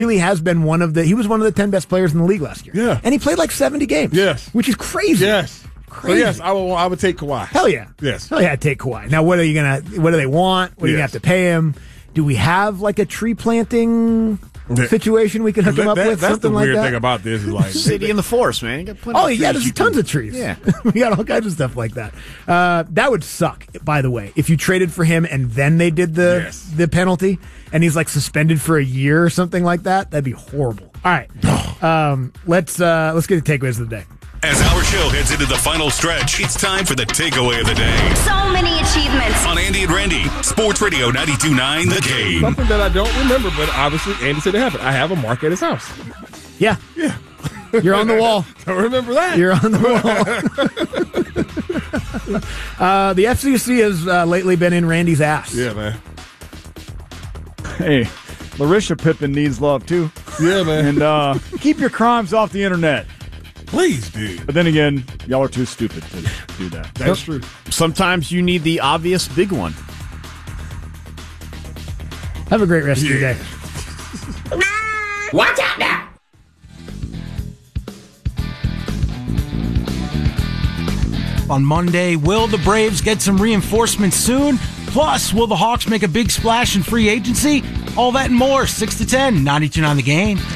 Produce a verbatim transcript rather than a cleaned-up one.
really has been one of the, he was one of the ten best players in the league last year. Yeah. And he played like seventy games. Yes. Which is crazy. Yes. Crazy. So yes, I would, I would take Kawhi. Hell yeah. Yes. Hell yeah, I'd take Kawhi. Now, what are you going to, what do they want? What do you Yes. have to pay him? Do we have like a tree planting situation we can hook That- him up that- with? That's Something the like weird that? thing about this is like City in the forest, man. You got plenty Oh, of yeah, trees there's you tons can- of trees. Yeah. We got all kinds of stuff like that. Uh, that would suck, by the way, if you traded for him and then they did the Yes. the penalty and he's like suspended for a year or something like that. That'd be horrible. All right. Um, let's uh, let's get the takeaways of the day. As our show heads into the final stretch, it's time for the takeaway of the day. So many achievements. On Andy and Randy, Sports Radio ninety-two point nine The Game. something that I don't remember, but obviously Andy said it happened. I have a mark at his house. Yeah. Yeah. You're on the wall. Don't remember that. You're on the wall. uh, the F C C has uh, lately been in Randy's ass. Yeah, man. Hey, Larisha Pippen needs love too. Yeah, man. And uh, keep your crimes off the internet. Please, dude. But then again, y'all are too stupid to do that. That's true. Sometimes you need the obvious big one. Have a great rest of your day. Watch out now. On Monday, will the Braves get some reinforcements soon? Plus, will the Hawks make a big splash in free agency? All that and more, six to ten, ninety-two point nine The Game.